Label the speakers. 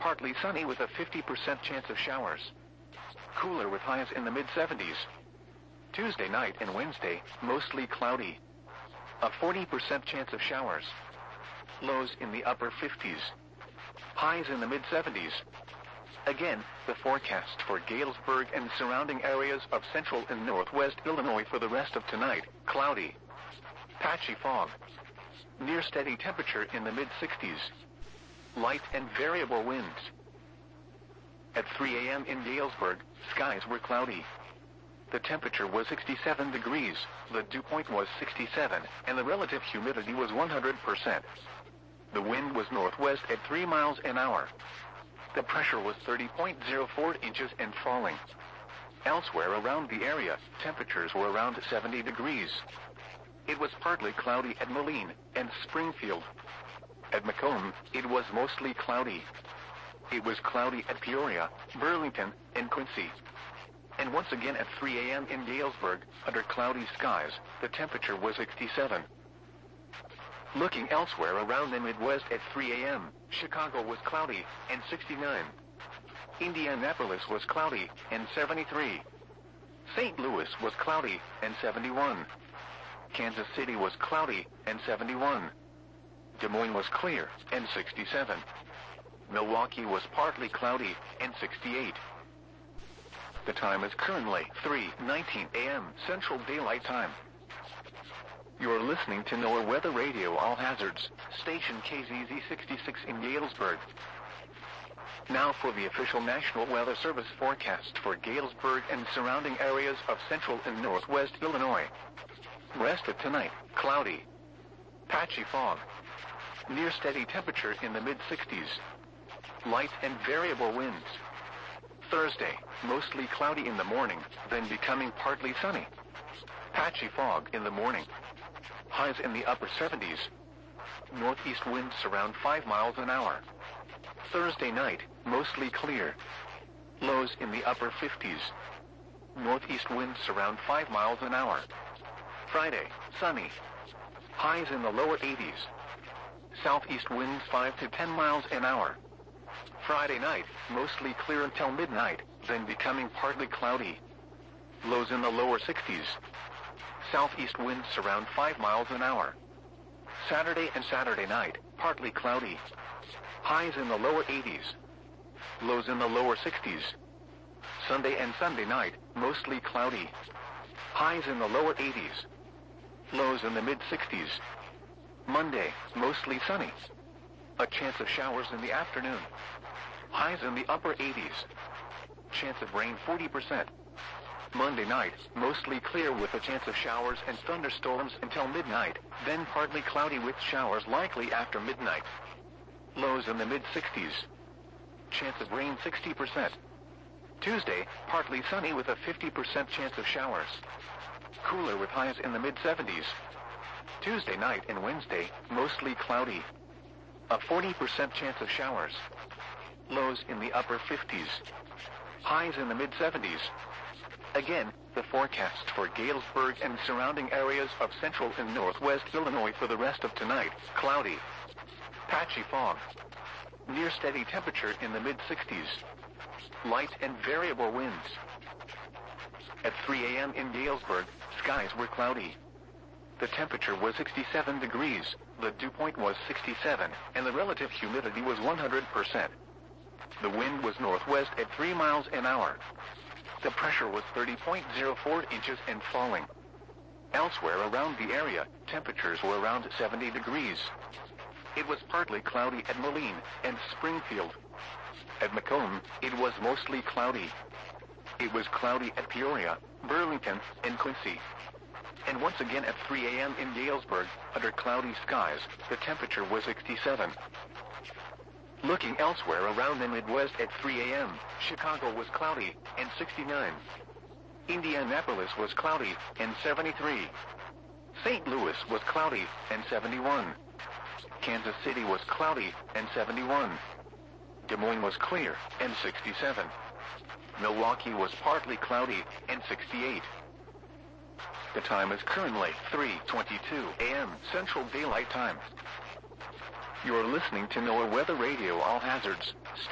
Speaker 1: partly sunny with a 50% chance of showers. Cooler with highs in the mid-70s. Tuesday night and Wednesday, mostly cloudy. A 40% chance of showers. Lows in the upper 50s. Highs in the mid-70s. Again, the forecast for Galesburg and surrounding areas of central and northwest Illinois for the rest of tonight: cloudy. Patchy fog. Near steady temperature in the mid-60s. Light and variable winds. At 3 a.m. in Galesburg, skies were cloudy. The temperature was 67 degrees, the dew point was 67, and the relative humidity was 100%. The wind was northwest at 3 miles an hour. The pressure was 30.04 inches and falling. Elsewhere around the area, temperatures were around 70 degrees. It was partly cloudy at Moline and Springfield. At Macomb, it was mostly cloudy. It was cloudy at Peoria, Burlington, and Quincy. And once again at 3 a.m. in Galesburg, under cloudy skies, the temperature was 67. Looking elsewhere around the Midwest at 3 a.m., Chicago was cloudy and 69. Indianapolis was cloudy and 73. St. Louis was cloudy and 71. Kansas City was cloudy and 71. Des Moines was clear and 67. Milwaukee was partly cloudy and 68. The time is currently 3:19 a.m. Central Daylight Time. You're listening to NOAA Weather Radio All Hazards, station KZZ 66 in Galesburg. Now for the official National Weather Service forecast for Galesburg and surrounding areas of central and northwest Illinois. Rest of tonight, cloudy. Patchy fog. Near steady temperature in the mid-60s. Light and variable winds. Thursday, mostly cloudy in the morning, then becoming partly sunny. Patchy fog in the morning. Highs in the upper 70s. Northeast winds around 5 miles an hour. Thursday night, mostly clear. Lows in the upper 50s. Northeast winds around 5 miles an hour. Friday, sunny. Highs in the lower 80s. Southeast winds 5 to 10 miles an hour. Friday night, mostly clear until midnight, then becoming partly cloudy. Lows in the lower 60s. Southeast winds around 5 miles an hour. Saturday and Saturday night, partly cloudy. Highs in the lower 80s. Lows in the lower 60s. Sunday and Sunday night, mostly cloudy. Highs in the lower 80s. Lows in the mid-60s. Monday, mostly sunny. A chance of showers in the afternoon. Highs in the upper 80s. Chance of rain 40%. Monday night, mostly clear with a chance of showers and thunderstorms until midnight, then partly cloudy with showers likely after midnight. Lows in the mid-60s. Chance of rain 60%. Tuesday, partly sunny with a 50% chance of showers. Cooler with highs in the mid-70s. Tuesday night and Wednesday, mostly cloudy. A 40% chance of showers. Lows in the upper 50s. Highs in the mid-70s. Again, the forecast for Galesburg and surrounding areas of central and northwest Illinois for the rest of tonight: cloudy. Patchy fog. Near steady temperature in the mid-60s. Light and variable winds. At 3 a.m. in Galesburg, skies were cloudy. The temperature was 67 degrees, the dew point was 67, and the relative humidity was 100%. The wind was northwest at 3 miles an hour. The pressure was 30.04 inches and falling. Elsewhere around the area, temperatures were around 70 degrees. It was partly cloudy at Moline and Springfield. At Macomb, it was mostly cloudy. It was cloudy at Peoria, Burlington, and Quincy. And once again at 3 a.m. in Galesburg, under cloudy skies, the temperature was 67. Looking elsewhere around the Midwest at 3 a.m., Chicago was cloudy and 69. Indianapolis was cloudy and 73. St. Louis was cloudy and 71. Kansas City was cloudy and 71. Des Moines was clear and 67. Milwaukee was partly cloudy and 68. The time is currently 3:22 a.m. Central Daylight Time. You are listening to NOAA Weather Radio All Hazards,